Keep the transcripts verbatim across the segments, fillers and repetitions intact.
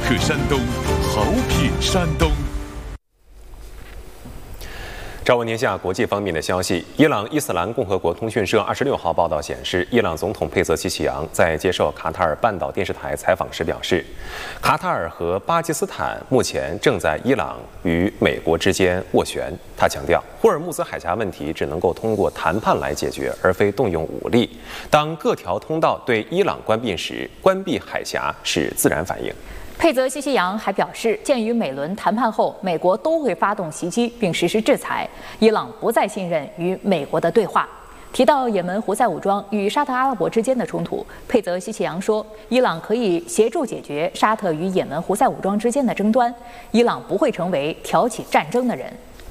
客山东，好品山东。 朝闻天下国际方面的消息，伊朗伊斯兰共和国通讯社二十六号报道显示，伊朗总统佩泽西奇扬在接受卡塔尔半岛电视台采访时表示，卡塔尔和巴基斯坦目前正在伊朗与美国之间斡旋。他强调，霍尔木兹海峡问题只能够通过谈判来解决，而非动用武力。当各条通道对伊朗关闭时，关闭海峡是自然反应。 佩泽西奇扬还表示，鉴于每轮谈判后美国都会发动袭击并实施制裁，伊朗不再信任与美国的对话。提到也门胡塞武装与沙特阿拉伯之间的冲突，佩泽西奇扬说，伊朗可以协助解决沙特与也门胡塞武装之间的争端，伊朗不会成为挑起战争的人。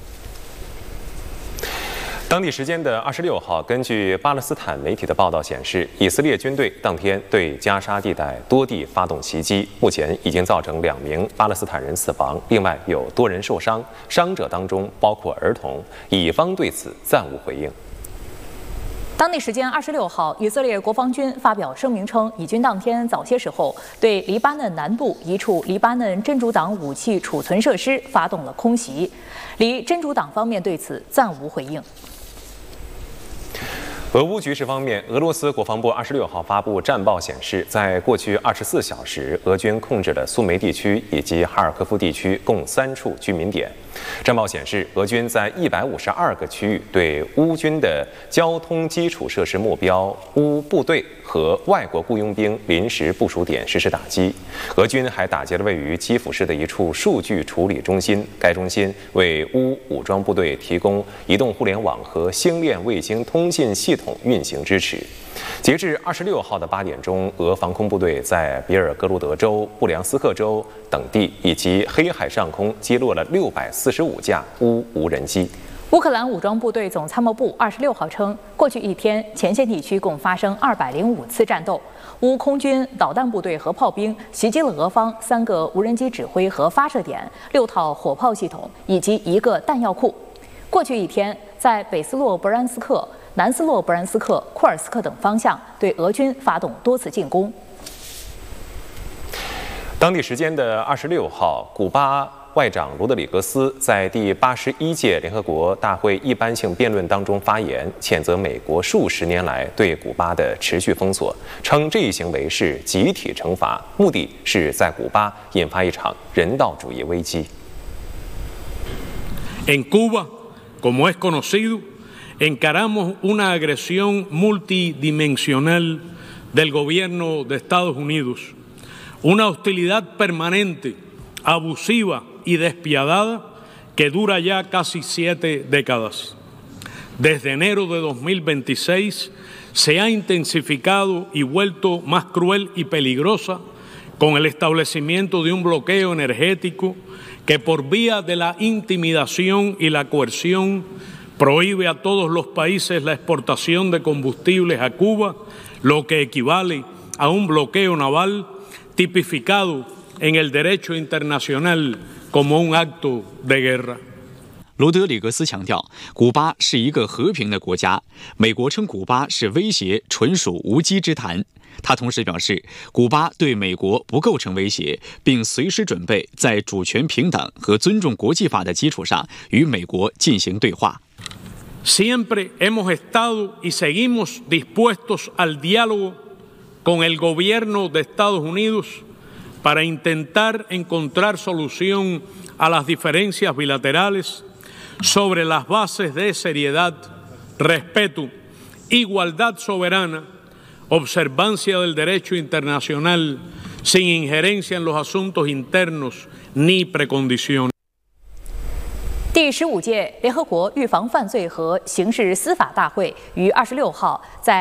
当地时间的二十六号，根据巴勒斯坦媒体的报道显示，以色列军队当天对加沙地带多地发动袭击，目前已经造成两名巴勒斯坦人死亡，另外有多人受伤，伤者当中包括儿童。以方对此暂无回应。 当地时间二十六号，以色列国防军发表声明称，以军当天早些时候对黎巴嫩南部一处黎巴嫩真主党武器储存设施发动了空袭，黎真主党方面对此暂无回应。 俄乌局势方面，俄罗斯国防部二十六号发布战报显示，在过去二十四小时，俄军控制了苏梅地区以及哈尔科夫地区共三处居民点。战报显示，俄军在一百五十二个区域对乌军的交通基础设施目标、乌部队和外国雇佣兵临时部署点实施打击。俄军还打击了位于基辅市的一处数据处理中心，该中心为乌武装部队提供移动互联网和星链卫星通信系统运行支持。截至二十六号的八点钟，俄防空部队在比尔格罗德州、布良斯克州等地以及黑海上空击落了六百四十五架乌无人机。 乌克兰武装部队总参谋部二十六号称，过去一天前线地区共发生二百零五次战斗，乌空军导弹部队和炮兵袭击了俄方三个无人机指挥和发射点、六套火炮系统以及一个弹药库。过去一天，在北斯洛伯兰斯克、南斯洛伯兰斯克、库尔斯克等方向对俄军发动多次进攻。 当地时间的二十六号，古巴外长罗德里格斯在第八十一届联合国大会一般性辩论当中发言，谴责美国数十年来对古巴的持续封锁，称这一行为是集体惩罚，目的是在古巴引发一场人道主义危机。 En Cuba, como es conocido, encaramos una agresión multidimensional del gobierno de Estados Unidos, una hostilidad permanente, abusiva y despiadada que dura ya casi siete décadas. Desde enero de dos mil veintiséis se ha intensificado y vuelto más cruel y peligrosa con el establecimiento de un bloqueo energético que por vía de la intimidación y la coerción prohíbe a todos los países la exportación de combustibles a Cuba, lo que equivale a un bloqueo naval tipificado en el derecho internacional como un acto de guerra。 罗德里格斯强调，古巴是一个和平的国家，美国称古巴是威胁，纯属无稽之谈。他同时表示，古巴对美国不构成威胁，并随时准备在主权平等和尊重国际法的基础上与美国进行对话。 Siempre hemos estado y seguimos dispuestos al diálogo con el gobierno de Estados Unidos para intentar encontrar solución a las diferencias bilaterales sobre las bases de seriedad, respeto, igualdad soberana, observancia del derecho internacional, sin injerencia en los asuntos internos ni precondiciones。 第十五届联合国预防犯罪和刑事司法大会于二十六号在